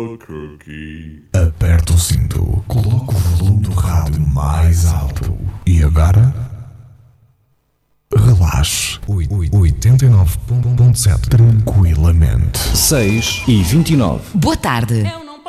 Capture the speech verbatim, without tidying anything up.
Aperta o cinto, coloca o volume do rádio mais alto e agora relaxe. oitenta e nove ponto sete tranquilamente. seis e vinte e nove. Boa tarde.